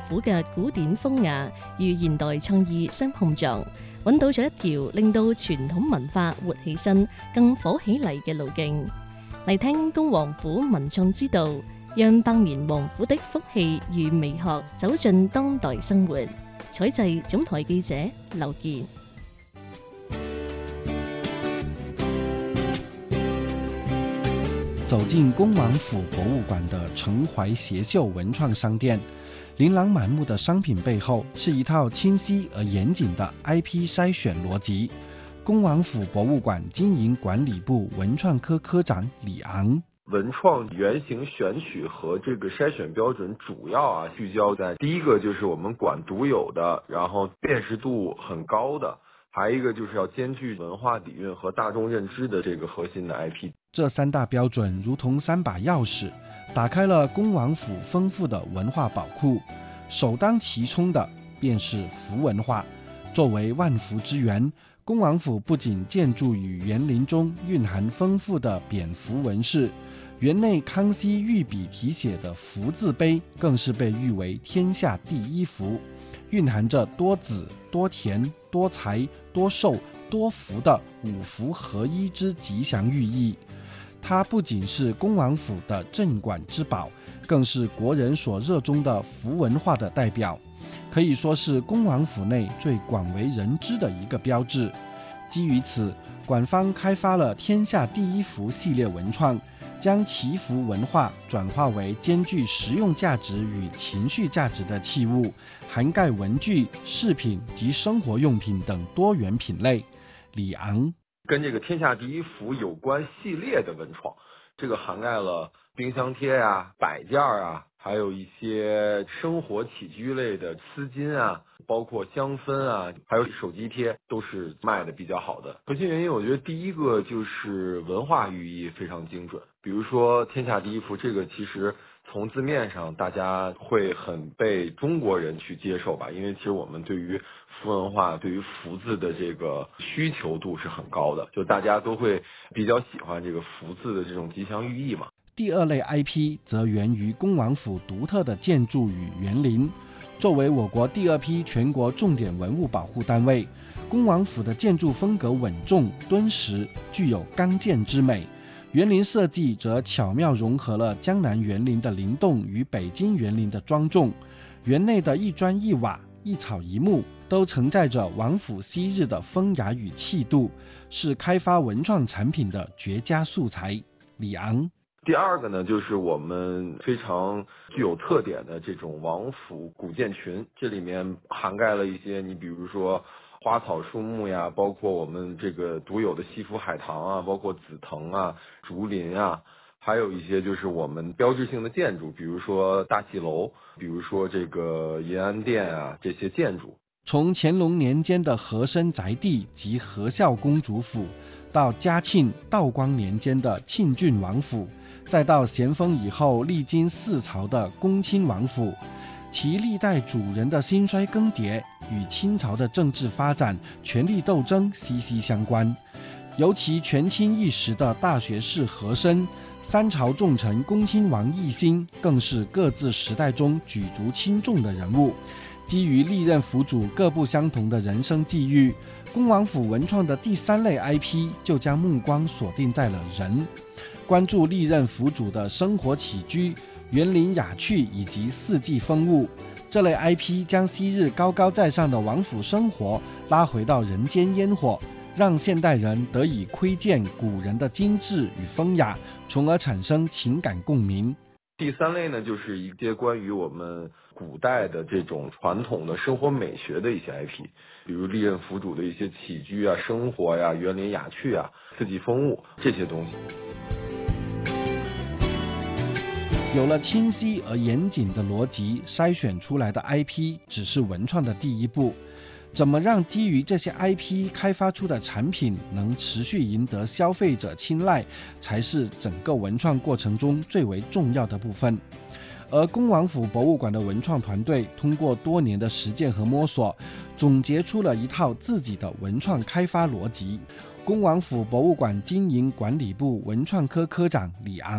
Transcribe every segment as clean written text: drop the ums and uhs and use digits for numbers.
府嘅古典風雅與現代創意相碰撞，揾到咗一條令到傳統文化活起身、更火起嚟嘅路徑。嚟聽恭王府文創之道，讓百年王府的福氣與美學走進當代生活。採製總台記者劉健。 走进恭王府博物馆的城怀协秀文创商店，琳琅满目的商品背后是一套清晰而严谨的 IP 筛选逻辑。恭王府博物馆经营管理部文创科科长李昂。 文创原型选取和这个筛选标准主要聚焦在第一个就是我们馆独有的，然后辨识度很高的，还有一个就是要兼具文化底蕴和大众认知的这个核心的 IP。 这三大标准如同三把钥匙，打开了恭王府丰富的文化宝库。首当其冲的便是符文化。作为万福之源，恭王府不仅建筑于园林中蕴含丰富的蝙蝠纹饰，园内康熙御笔题写的福字碑更是被誉为天下第一福，蕴含着多子、多田、多财、多寿、多福的五福合一之吉祥寓意。它不仅是恭王府的镇馆之宝，更是国人所热衷的符文化的代表，可以说是恭王府内最广为人知的一个标志。基于此，馆方开发了天下第一福系列文创，将祈福文化转化为兼具实用价值与情绪价值的器物，涵盖文具、饰品及生活用品等多元品类。李昂跟这个天下第一福有关系列的文创，这个涵盖了冰箱贴啊、摆件啊，还有一些生活起居类的丝巾啊，包括香氛啊，还有手机贴，都是卖的比较好的。核心原因我觉得第一个就是文化寓意非常精准，比如说天下第一福这个其实从字面上大家会很被中国人去接受吧，因为其实我们对于符文化、对于福字的这个需求度是很高的，就大家都会比较喜欢这个福字的这种吉祥寓意嘛。 第二类 IP 则源于恭王府独特的建筑与园林。作为我国第二批全国重点文物保护单位，恭王府的建筑风格稳重敦实，具有刚健之美。园林设计则巧妙融合了江南园林的灵动与北京园林的庄重。园内的一砖一瓦、一草一木都承载着王府昔日的风雅与气度，是开发文创产品的绝佳素材。李昂第二个呢，就是我们非常具有特点的这种王府古建群，这里面涵盖了一些你比如说花草树木呀，包括我们这个独有的西府海棠啊，包括紫藤啊、竹林啊，还有一些就是我们标志性的建筑，比如说大戏楼，比如说这个银安殿啊，这些建筑。 从乾隆年间的和珅宅地及和孝公主府，到嘉庆、道光年间的庆郡王府，再到咸丰以后历经四朝的恭亲王府，其历代主人的兴衰更迭与清朝的政治发展、权力斗争息息相关。尤其权倾一时的大学士和珅、三朝重臣恭亲王奕欣，更是各自时代中举足轻重的人物。基于历任府主各不相同的人生际遇，恭王府文创的第三类 IP 就将目光锁定在了人，关注历任府主的生活起居、园林雅趣以及四季风物。这类 IP 将昔日高高在上的王府生活拉回到人间烟火，让现代人得以窥见古人的精致与风雅，从而产生情感共鸣。 第三类呢，就是一些关于我们古代的这种传统的生活美学的一些 IP， 比如历任府主的一些起居啊、生活呀、园林雅趣啊、四季风物这些东西。 有了清晰而严谨的逻辑，筛选出来的 IP 只是文创的第一步。怎么让基于这些 IP 开发出的产品能持续赢得消费者青睐，才是整个文创过程中最为重要的部分。而恭王府博物馆的文创团队通过多年的实践和摸索，总结出了一套自己的文创开发逻辑。恭王府博物馆经营管理部文创科科长李昂：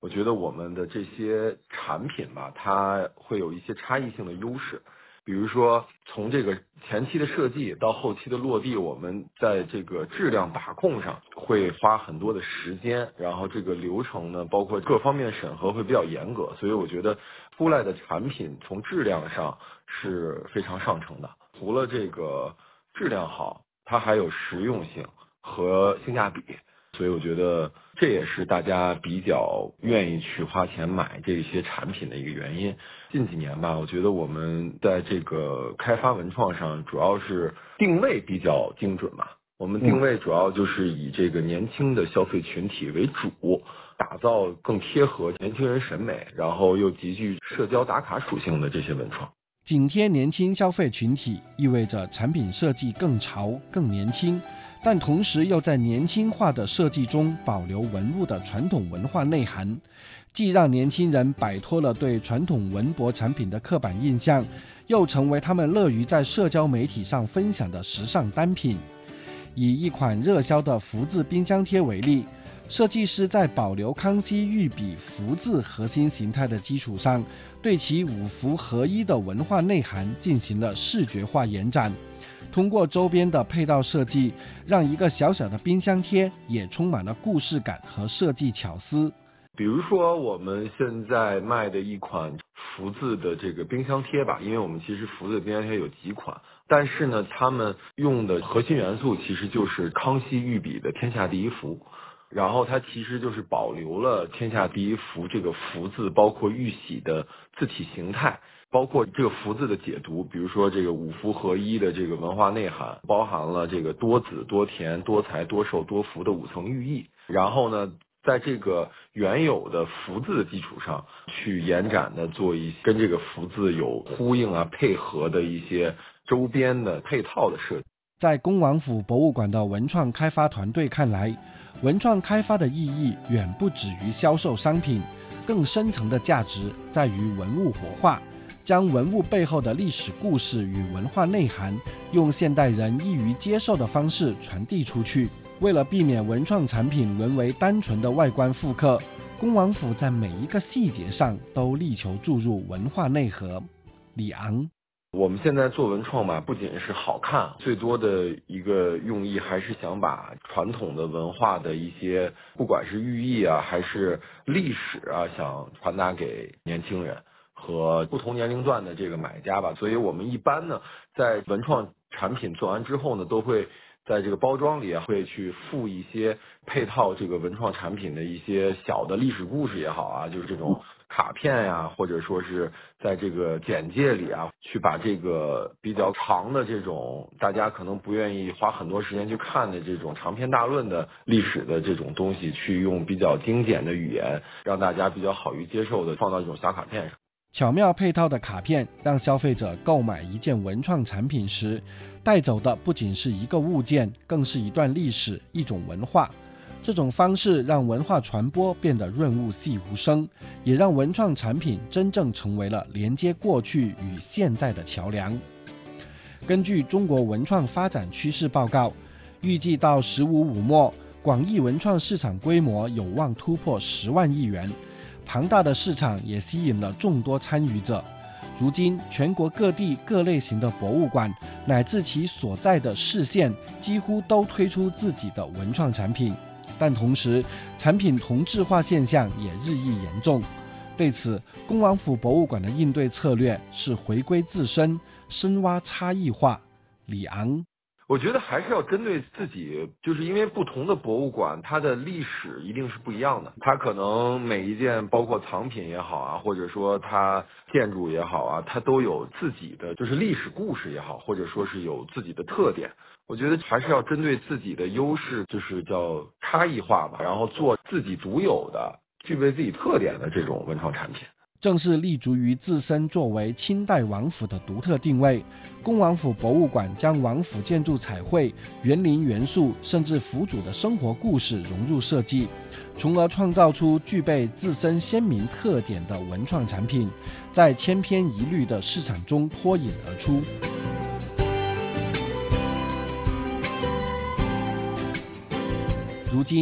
我觉得我们的这些产品吧，它会有一些差异性的优势。比如说从这个前期的设计到后期的落地，我们在这个质量把控上会花很多的时间，然后这个流程呢，包括各方面审核会比较严格，所以我觉得出来的产品从质量上是非常上乘的。除了这个质量好，它还有实用性和性价比，所以我觉得这也是大家比较愿意去花钱买这些产品的一个原因。近几年吧，我觉得我们在这个开发文创上主要是定位比较精准嘛。我们定位主要就是以这个年轻的消费群体为主，打造更贴合年轻人审美，然后又极具社交打卡属性的这些文创。 紧贴年轻消费群体意味着产品设计更潮更年轻，但同时又在年轻化的设计中保留文物的传统文化内涵，既让年轻人摆脱了对传统文博产品的刻板印象，又成为他们乐于在社交媒体上分享的时尚单品。以一款热销的福字冰箱贴为例，设计师在保留康熙御笔福字核心形态的基础上，对其五福合一的文化内涵进行了视觉化延展，通过周边的配套设计，让一个小小的冰箱贴也充满了故事感和设计巧思。 比如说我们现在卖的一款福字的这个冰箱贴吧，因为我们其实福字的冰箱贴有几款，但是呢，他们用的核心元素其实就是康熙御笔的天下第一福，然后它其实就是保留了天下第一福这个福字，包括玉玺的字体形态，包括这个福字的解读，比如说这个五福合一的这个文化内涵，包含了这个多子多田多财多寿多福的5层寓意，然后呢，在这个原有的福字的基础上去延展的做一些跟这个福字有呼应啊配合的一些周边的配套的设计。 在恭王府博物馆的文创开发团队看来，文创开发的意义远不止于销售商品，更深层的价值在于文物活化，将文物背后的历史故事与文化内涵用现代人易于接受的方式传递出去。为了避免文创产品沦为单纯的外观复刻，恭王府在每一个细节上都力求注入文化内核。李昂， 我们现在做文创吧，不仅是好看，最多的一个用意还是想把传统的文化的一些，不管是寓意啊，还是历史啊，想传达给年轻人和不同年龄段的这个买家吧。所以我们一般呢，在文创产品做完之后呢，都会在这个包装里啊，会去附一些配套这个文创产品的一些小的历史故事也好啊，就是这种卡片呀，或者说是在这个简介里啊，去把这个比较长的这种大家可能不愿意花很多时间去看的这种长篇大论的历史的这种东西，去用比较精简的语言，让大家比较好于接受的放到这种小卡片上。 巧妙配套的卡片让消费者购买一件文创产品时，带走的不仅是一个物件，更是一段历史，一种文化。这种方式让文化传播变得润物细无声，也让文创产品真正成为了连接过去与现在的桥梁。根据中国文创发展趋势报告，预计到15末，广义文创市场规模有望突破10万亿元。庞大的市场也吸引了众多参与者。如今，全国各地各类型的博物馆，乃至其所在的市县，几乎都推出自己的文创产品。但同时，产品同质化现象也日益严重。对此，恭王府博物馆的应对策略是回归自身，深挖差异化。李昂， 我觉得还是要针对自己，就是因为不同的博物馆，它的历史一定是不一样的。它可能每一件，包括藏品也好啊，或者说它建筑也好啊，它都有自己的就是历史故事也好，或者说是有自己的特点。我觉得还是要针对自己的优势，就是叫差异化吧，然后做自己独有的、具备自己特点的这种文创产品。 正是立足于自身作为清代王府的独特定位，恭王府博物馆将王府建筑彩绘、园林元素甚至府主的生活故事融入设计，从而创造出具备自身鲜明特点的文创产品，在千篇一律的市场中脱颖而出。如今，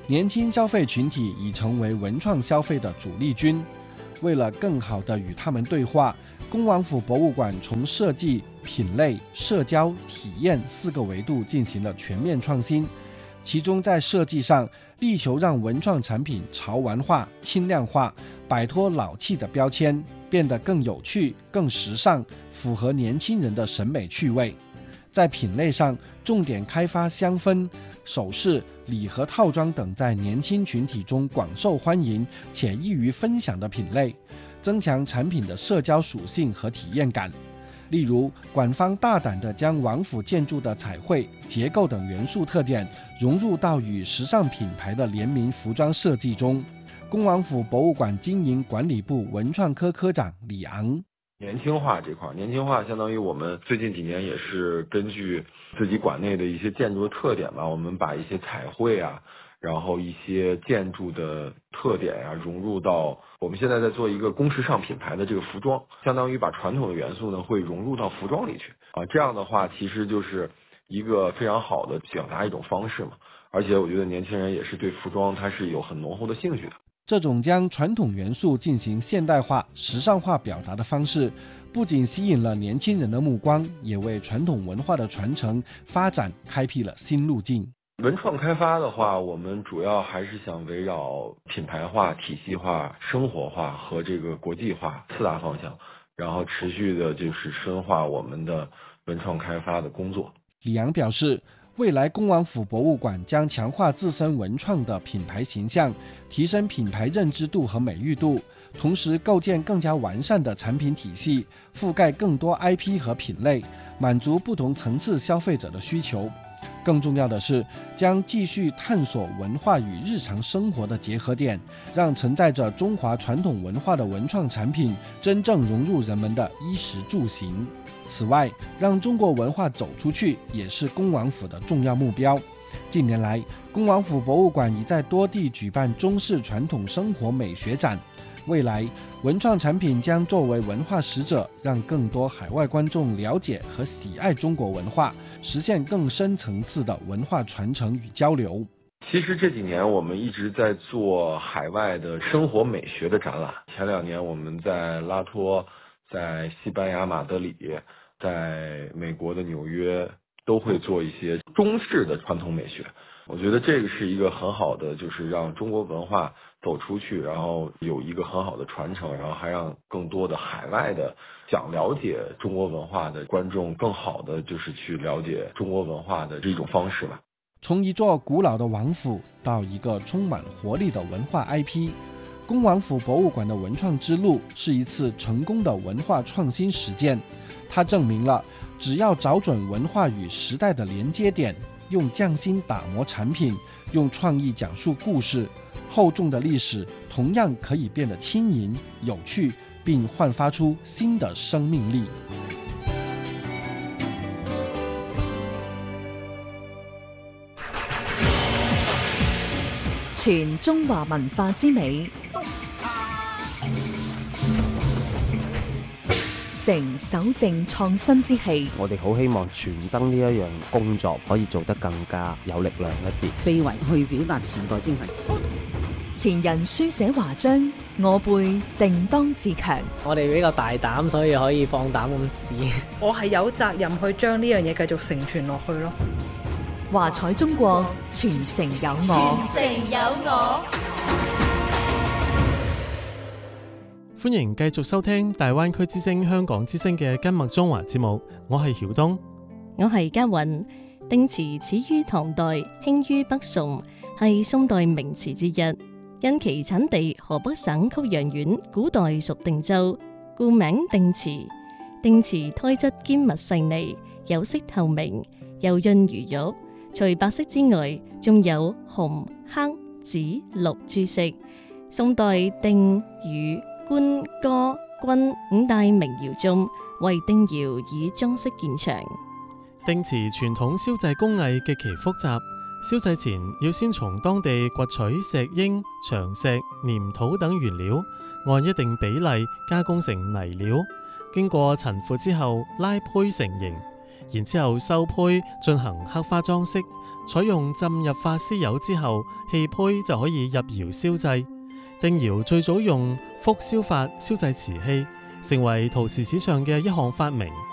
年轻消费群體已成為文創消費的主力軍。為了更好地與他們對話，恭王府博物館從設計、品類、社交、體驗4個維度進行了全面創新。其中在設計上，力求讓文創產品潮玩化、輕量化，擺脫老氣的標籤，變得更有趣、更時尚，符合年輕人的審美趣味。在品類上，重點開發香氛、首飾、禮盒套裝等在年輕群體中廣受歡迎且易於分享的品類，增強產品的社交屬性和體驗感。例如，館方大膽地將王府建築的彩繪、結構等元素特點融入到與時尚品牌的聯名服裝設計中。恭王府博物館經營管理部文創科科長李昂。 年輕化這塊，年輕化相當於我們最近幾年也是根據自己館內的一些建築的特點吧，我們把一些彩繪啊，然後一些建築的特點啊融入到我們現在在做一個工時尚品牌的這個服裝，相當於把傳統的元素呢會融入到服裝裏去啊，這樣的話其實就是一個非常好的表達一種方式嘛，而且我覺得年輕人也是對服裝它是有很濃厚的興趣的。 這種將傳統元素進行現代化、時尚化表達的方式，不僅吸引了年輕人的目光，也為傳統文化的傳承發展開闢了新路徑。 文創開發的話，我們主要還是想圍繞品牌化、體系化、生活化和這個國際化4大方向，然後持續的就是深化我們的文創開發的工作。 李陽表示，未來恭王府博物館將強化自身文創的品牌形象，提升品牌認知度和美譽度，同時構建更加完善的產品體系，覆蓋更多 IP 和品類，滿足不同層次消費者的需求。更重要的是，將繼續探索文化與日常生活的結合點，讓承載着中華傳統文化的文創產品真正融入人們的衣食住行。此外，讓中國文化走出去也是恭王府的重要目標。近年來，恭王府博物館已在多地舉辦中式傳統生活美學展。未來，文創產品將作為文化使者，讓更多海外觀眾了解和喜愛中國文化，實現更深層次的文化傳承與交流。 其實這幾年我們一直在做海外的生活美學的展覽。前2年我們在拉脫、在西班牙馬德里、在美國的紐約都會做一些中式的傳統美學。我覺得這個是一個很好的，就是讓中國文化走出去，然後有一個很好的傳承，然後還讓更多的海外的想了解中國文化的觀眾更好的就是去了解中國文化的這種方式吧。 從一座古老的王府到一個充滿活力的文化 IP， 恭王府博物館的文創之路是一次成功的文化創新實踐。它證明了，只要找準文化與時代的連接點，用匠心打磨產品，用創意講述故事，厚重的歷史同樣可以變得輕盈、有趣，並煥發出新的生命力。 傳中華文化之美，成守正創新之氣。 我哋好希望傳燈呢一樣工作可以做得更加有力量一啲， 非遺去表達時代精神。 前人書寫華章，我輩定當自強。 我哋比較大膽，所以可以放膽咁試。 我係有責任去將呢樣嘢繼續承傳落去咯。 華彩中國，傳承有我。 傳承有我。 歡迎繼續收聽大灣區之聲香港之聲嘅根脈中華節目，我係曉東， 我係嘉韻。定詞始於唐代，興於北宋，係宋代名詞之一。因其產地河北省曲陽縣，古代屬定州，故名定詞。定詞胎質堅密細膩，有色透明，柔潤如玉。除白色之外，仲有紅、黑、紫、綠諸色。宋代定、汝、官、歌、軍5大名窯中，為定窯以裝飾見長。 定詞傳統燒製工藝極其複雜，燒製前要先從當地掘取石英、長石、黏土等原料，按一定比例加工成泥料，經過陳腐之後拉胚成型。 然之後收胚進行刻花裝飾，採用浸入發絲油之後，氣胚就可以入窯燒製。定窯最早用輻燒法燒製瓷器，成為陶瓷史上嘅一項發明。